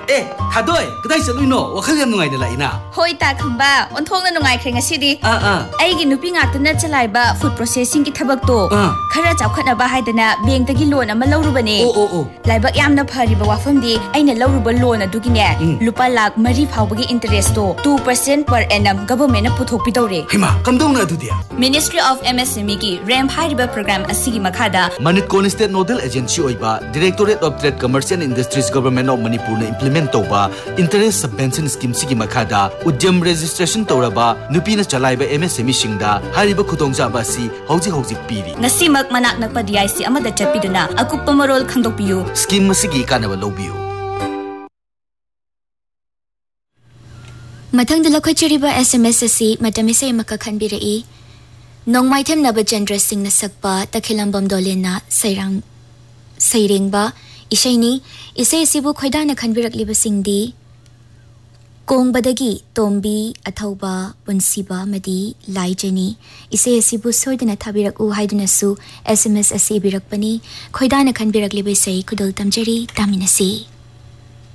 थादोय कदाई चलुइनो वखल याम नुंगाइना लाइना होय ता खंबा ओंथोंना नुंगाइख्रे ngasiदी आइगी नुपी ngakतना चलाइबा फूड प्रोसेसिंग की थबक तो खरा चावखनबा हाइदना बैंक तगी लोन अमा लौरुबने लाइबक यामना फरिबा वाफमदी आइना लौरुबा लोन अदुगिने लुपा लाख 3 फावबगी इंटरेस्ट तो 2% per annum गवर्नमेंट पुथोकपि दौरे हिमा कमदौना अदुदिया मिनिस्ट्री ऑफ एमएसएमई की RAM हाइरिबा programme असिगी मखादा Manit cone state nodal agency ओइबा directorate of trade commercial industries government of Manipur ने इम्प्लीमेंट तौबा इंटरेस्ट सबवेंशन स्कीम सिगी मखादा उद्यम रजिस्ट्रेशन तौरबा नुपीना चलाइबा एमएसएमई सिंगदा हारिबा खुदोंजाबा सि हौजी पीरी ngasimak manak nakpa DIC amada chapiduna akuppa marol khangdokpiyu scheme मसिगी कानबा लौबियु मथंग लखोचरिबा SMS असि मतमिसे मका खनबिरई नोंमाइथेम नब चंद्र सिंह न सकपा तखिलंबम दोलेना सैरेंगबा इशैनी इसे सिबु खोइदाना खनबिरकलिबा सिंगदी कोंगबदगी तोंबी अथौबा पुनसिबा मदी लाइजनी इसे सिबु सोइदना थाबिरकु हाइदुनसु SMS असि बिरकपनी खोइदाना खनबिरकलिबा सै खुदल तमजरी तामिनसी